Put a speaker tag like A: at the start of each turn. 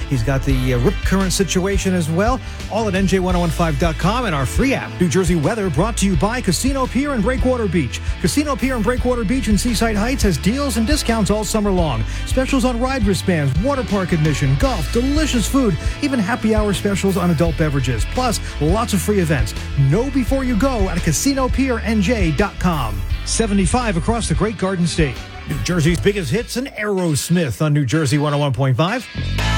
A: He's got the Rip Current situation as well. All at NJ1015.com and our free app. New Jersey weather brought to you by Casino Pier and Breakwater Beach. Casino Pier and Breakwater Beach in Seaside Heights has deals and discounts all summer long. Specials on ride wristbands, water park admission, golf, delicious food, even happy hour specials on adult beverages. Plus, lots of free events. Know before you go at CasinoPierNJ.com. 75 across the Great Garden State. New Jersey's biggest hits and Aerosmith on New Jersey 101.5.